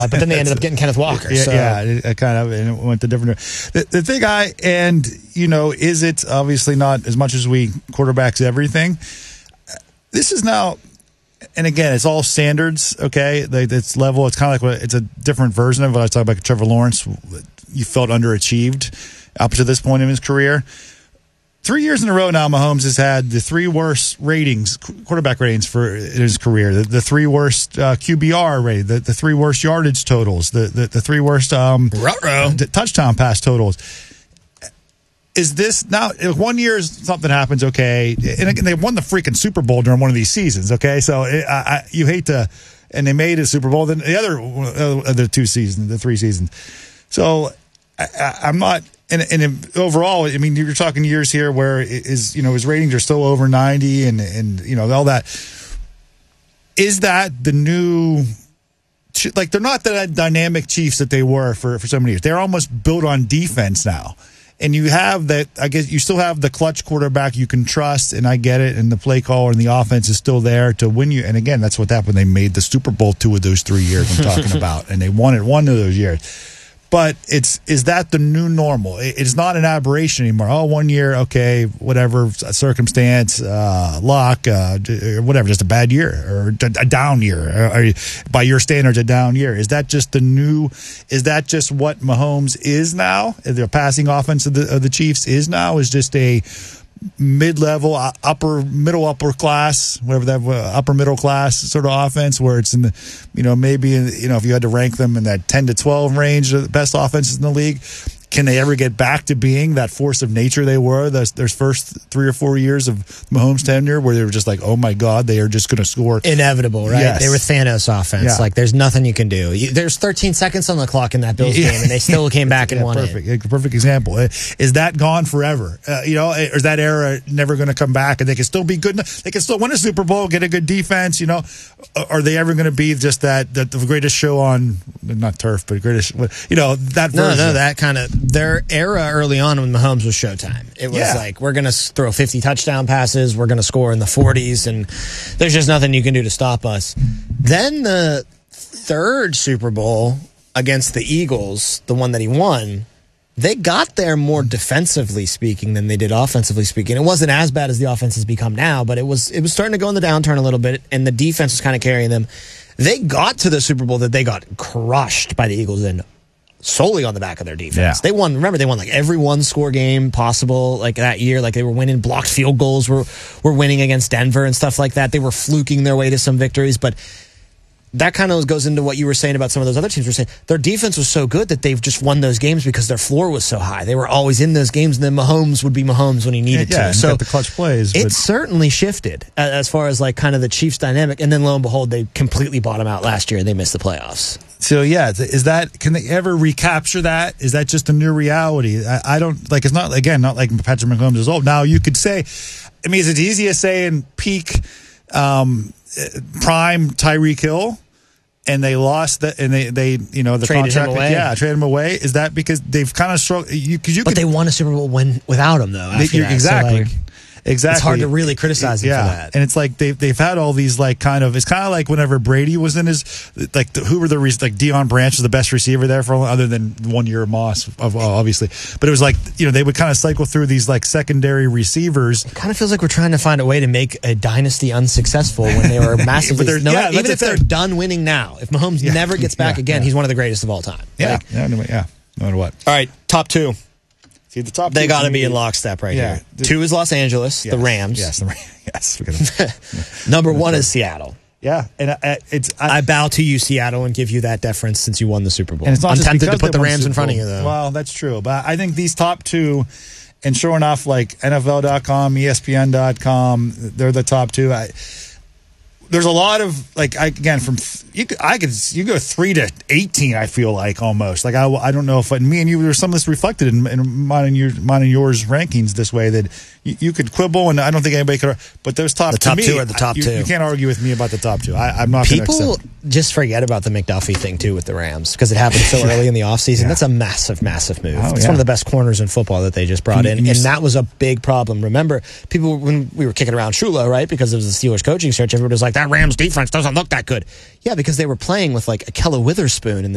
but then they ended up getting Kenneth Walker. Yeah, it kind of and it went to different. The thing is it obviously not as much as we quarterbacks everything. This is now, and again, it's all standards. Okay, it's level. It's kind of like it's a different version of what I was talking about. Trevor Lawrence, you felt underachieved up to this point in his career. 3 years in a row now, Mahomes has had the 3 worst ratings, quarterback ratings in his career. The 3 worst QBR rating, the 3 worst yardage totals, the 3 worst touchdown pass totals. Is this now? If 1 year something happens, okay, and they won the freaking Super Bowl during one of these seasons, okay. So you hate to, and they made a Super Bowl. Then the other 2 seasons, the 3 seasons. So I'm not. And overall, I mean, you're talking years here where his ratings are still over 90 and all that. Is that the new, like, they're not the dynamic Chiefs that they were for so many years. They're almost built on defense now. And you have that, I guess you still have the clutch quarterback you can trust, and I get it, and the play caller and the offense is still there to win you. And again, that's what happened. They made the Super Bowl 2 of those 3 years I'm talking about, and they won it 1 of those years. But is that the new normal? It's not an aberration anymore. Oh, 1 year, okay, whatever, circumstance, luck, whatever, just a bad year or a down year. Or by your standards, a down year. Is that just is that just what Mahomes is now? The passing offense of the Chiefs is now? Is just a mid-level, upper class, whatever that upper middle class sort of offense, where it's in the, maybe if you had to rank them in that 10 to 12 range of the best offenses in the league. Can they ever get back to being that force of nature they were their first 3 or 4 years of Mahomes' tenure, where they were just like, oh my God, they are just going to score? Inevitable, right? Yes. They were Thanos offense. Yeah. Like, there's nothing you can do. There's 13 seconds on the clock in that Bills game, and they still came back and won it. Perfect example. Is that gone forever? Or is that era never going to come back, and they can still be good? They can still win a Super Bowl, get a good defense, Are they ever going to be just that the greatest show on, not turf, but greatest, that version? No, that kind of, their era early on when Mahomes was Showtime. It was like, we're going to throw 50 touchdown passes, we're going to score in the 40s, and there's just nothing you can do to stop us. Then the 3rd Super Bowl against the Eagles, the one that he won, they got there more defensively speaking than they did offensively speaking. It wasn't as bad as the offense has become now, but it was starting to go in the downturn a little bit, and the defense was kind of carrying them. They got to the Super Bowl that they got crushed by the Eagles in solely on the back of their defense. Yeah. They won like every 1-score game possible like that year. Like, they were winning, blocked field goals were winning against Denver and stuff like that. They were fluking their way to some victories, but that kind of goes into what you were saying about some of those other teams were saying. Their defense was so good that they've just won those games because their floor was so high. They were always in those games, and then Mahomes would be Mahomes when he needed to. So the clutch plays. It certainly shifted as far as like kind of the Chiefs dynamic, and then lo and behold, they completely bottomed out last year and they missed the playoffs. So can they ever recapture that? Is that just a new reality? I don't like. It's not like Patrick Mahomes is old. Now you could say, I mean, is it easy to say in peak prime Tyreek Hill, and they lost that, and they the traded contract, him away. traded him away? Is that because they've kind of struggled? But they won a Super Bowl without him though. Exactly. So Exactly. It's hard to really criticize him for that. And it's like they've had all these it's kind of like whenever Brady was in his who were Deion Branch was the best receiver there for other than 1 year of Moss obviously, but it was like they would kind of cycle through these like secondary receivers. It kind of feels like we're trying to find a way to make a dynasty unsuccessful when they were massively. Even if they're done winning now, if Mahomes never gets back again, he's one of the greatest of all time. No matter what. All right, top 2. See, the top they got to be in lockstep right here. 2 is Los Angeles, the Rams. Yes. Number 1 is Seattle. Yeah, and I bow to you, Seattle, and give you that deference since you won the Super Bowl. And it's not I'm tempted to put the Rams in front of you, though. Well, that's true, but I think these top 2, and sure enough, like NFL.com, ESPN.com, they're the top 2. There's a lot of you go 3 to 18. I feel like almost like I don't know if me and you, there's some of this reflected in mine and yours rankings this way that you could quibble, and I don't think anybody could. But those top 2 are the top 2. You can't argue with me about the top 2. I'm not. People just forget about the McDuffie thing too with the Rams because it happened so early in the offseason. That's a massive move. It's one of the best corners in football that they just brought in, and that was a big problem. Remember, people when we were kicking around Shula, right? Because it was the Steelers coaching search, everybody was like, "That Rams defense doesn't look that good." Yeah, because they were playing with like Ahkello Witherspoon in